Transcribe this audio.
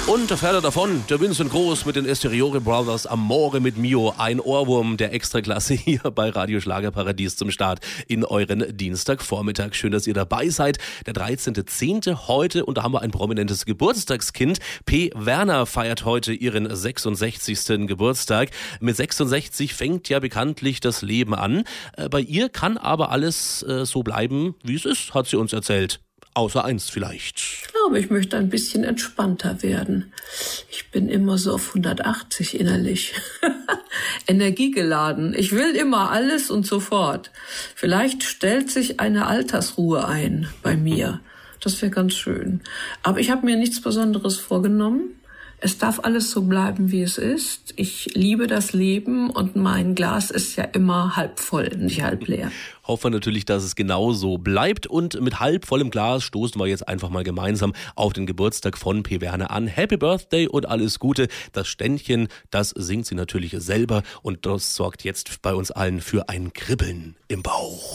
Und da fährt er davon, der Vincent Groß mit den Esteriore Brothers, Amore mit Mio, ein Ohrwurm der Extraklasse hier bei Radio Schlagerparadies zum Start in euren Dienstagvormittag. Schön, dass ihr dabei seid. Der 13.10. heute und da haben wir ein prominentes Geburtstagskind. P. Werner feiert heute ihren 66. Geburtstag. Mit 66 fängt ja bekanntlich das Leben an. Bei ihr kann aber alles so bleiben, wie es ist, hat sie uns erzählt. Außer eins vielleicht. Ich glaube, ich möchte ein bisschen entspannter werden. Ich bin immer so auf 180 innerlich. Energiegeladen. Ich will immer alles und sofort. Vielleicht stellt sich eine Altersruhe ein bei mir. Das wäre ganz schön. Aber ich habe mir nichts Besonderes vorgenommen. Es darf alles so bleiben, wie es ist. Ich liebe das Leben und mein Glas ist ja immer halb voll, nicht halb leer. Hoffen wir natürlich, dass es genau so bleibt. Und mit halb vollem Glas stoßen wir jetzt einfach mal gemeinsam auf den Geburtstag von P. Werner an. Happy Birthday und alles Gute. Das Ständchen, das singt sie natürlich selber und das sorgt jetzt bei uns allen für ein Kribbeln im Bauch.